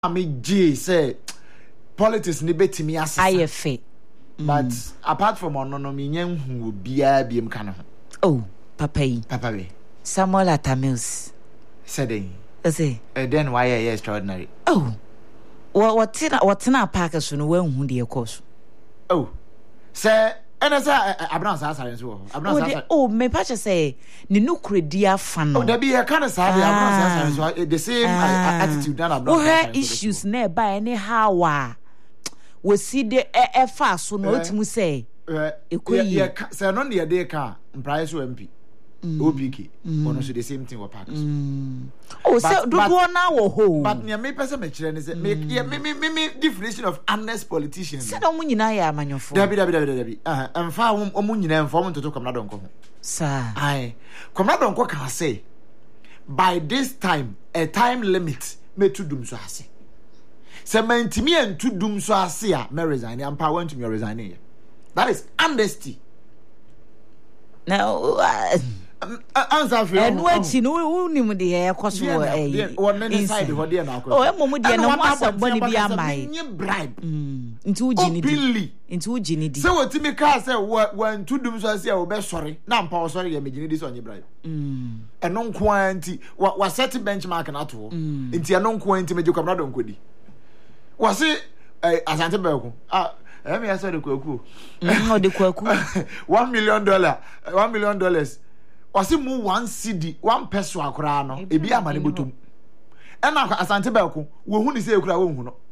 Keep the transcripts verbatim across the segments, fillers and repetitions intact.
me G say politics ni betimi asesa. I F. But mm. apart from onono me nyen hu bia biem kana ho. Oh, papa yi. Papa we. Samuel Atamils. Said say. Uh, then why are you extraordinary? Oh. What what in what in our package no when hu de course. Oh. Say and as Abraham Sasa so. Abraham Oh, me patch say ni no credia fan. Oh, there be a kind of say Abraham Sasa so the same ah. attitude than Abraham. Oh, her issues nearby anyhow wa. We see the e fa so no otimu say. Eh, yeah, say no dey dey ka price M P. O P K. Ono so the same thing we package. Oh, so do do na wo ho. But me me person me kire ni say me me me me definition of honest politician. Say do mu nyina ya amanyofo. Dabi dabi dabi dabi. Ah, emfa wo mu nyina emfa wo ntoto komna donko ho. Sir. Ai. Komna donko can say by this time a time limit me to dum so ase. Say mentimi entu dum so ase a me resign. Am pa want me resign here. That is honesty. Now uh, answer for and what you know nim the hair cost for eh one inside ho dey na oh e momu dey na mo asaboni bi amai bribe nti wo gini di nti wo gini di say wotimi ka say wan tudum so say wo be sori na mpa wo sori ya me gini di so onye bribe mm eno nko anti wa set benchmark na to nti eno nko anti me jikwa brado nkodi wa say asante beko ah Emi ya say the kwaku. Mm, the kwaku. One million dollar, one million dollars. Wasi mu one C D, one peso akura no. Ebi amane botom. Ena asante beko, wo hu ni say ekura wo hu no.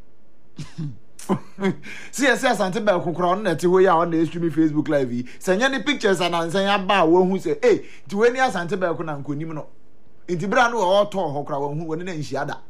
See say asante beko kura on net wo ya on the stream Facebook live. Senya ni pictures and senya ba wo hu say, "Eh, ti we ni asante beko na nkonim no." Inti bra no wo to ho kura wo hu woni na nhia da.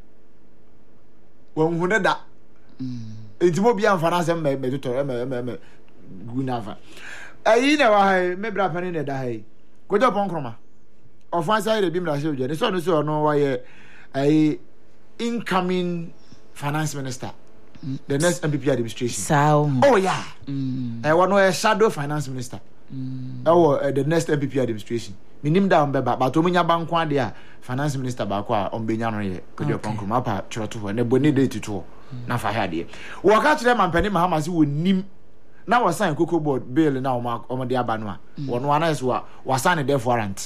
Wo hu ne da. Mm. Intimo bia mfana sem me me tutor me me me gunava ayi na wa hai me bra pani na da hai gojo ponkroma ofan sai de bi mra se je so no so no wa ye ayi incoming finance minister the next M P P administration so oh yeah mm. eh one a shadow finance minister mm. oh uh, the next M P P administration minim da on beba but omunya banko ade a finance minister ba ko a on benya no ye gojo ponkroma pa chroto ho ne boni date to na fa ha de wo ka kire mampani mahama se wonim na wo sign cocoa board bill na o mo de aba no a wo no ana so wa wa sign death warrant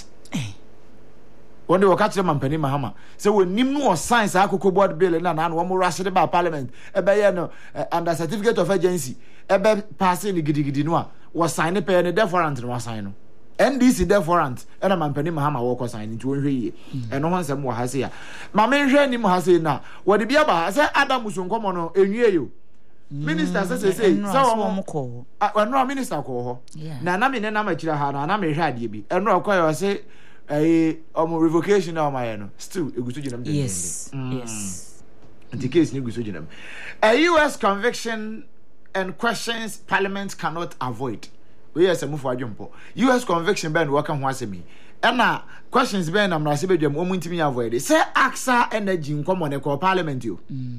wonde wo ka kire mampani mahama se wonim no wo sign sa cocoa board bill na na wo mo rush de ba parliament e be ye no under certificate of agency e be pass ni gidigidi no a wo sign pe ne death warrant no sign no N D C death warrant e na mampani mahama wo ko sign nti wo hwe yi e no ho nsem wo ha se ya ma me hwe ni mo ha se na wo de bia ba se Adam Musonkomo no enwie yo minister say say say so wo ko eno minister ko ho na na me ne na ma kira ha na na me hwe ade bi eno ko yo se eh omo revocation na o ma ye no still eguso ginam de yes yes the case ni eguso ginam a U S conviction and questions parliament cannot avoid. We are some for adwumpo U S conviction ben work ho asemi na questions ben na mrase bedwam o muntimi avoid it say AXA energy nkomo ne ko parliament yo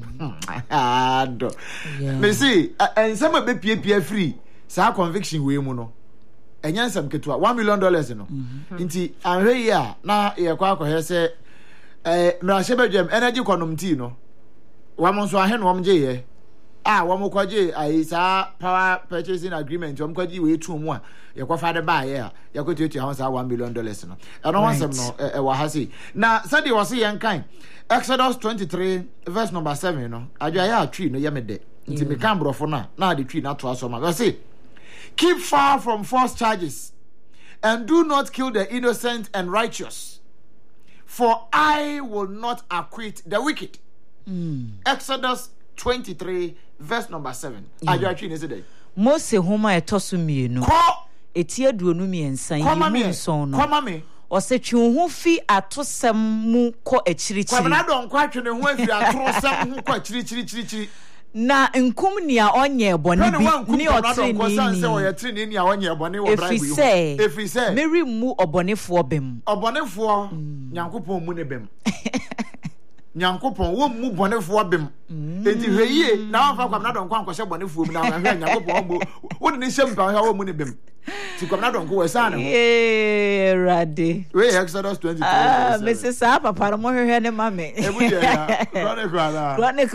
ah do me see and some be pie pie free say conviction we mu no enyansam ketua one million dollars no nti anhwe yi a na ye kwa akọ say eh mrase bedwam energy economy no wa mo so ahe no mo je ye ah wo mo kwaje ai sa power purchasing agreement wo mo kwaje we tu mu a ye kwa fa de ba ye a ye ko tutu ha sa one million dollars no e no wansem no e wa ha si na sadi wo se yen kan Exodus twenty-three verse number seven no ajo ya tree no ye me de nti me kan brofo na na de tree na to aso ma we say keep far from false charges and do not kill the innocent and righteous, for I will not acquit the wicked. mm. Exodus twenty-three verse number seven. Ajo atwi ne say Mose homa etoso mienu etie duonu miensan yi mu nson no kwama me o se twi ho fi atosem mu ko akirichiri kwama don kwa twi ne ho afi atorosem ho ko akirichiri na nkum nia onye bone bi ni otri ni ni se o yetri ni nia onye bone wo bribe yo efi se meri mu obonefo bem obonefo nyankopon mu ne bem nyankopon wo mu bonefo abem enti hweye na wamfa kwam na don kwa nkɔhye bonefo mu na hwɛ nyankopon mo wo ne hyem pa hwɛ wo mu ne bem ti kwam na don ko wasa na eh rade we Exodus twenty-three ah Missus Papa mo hwehwɛ ne mame ebu je ya chronicle ala chronicle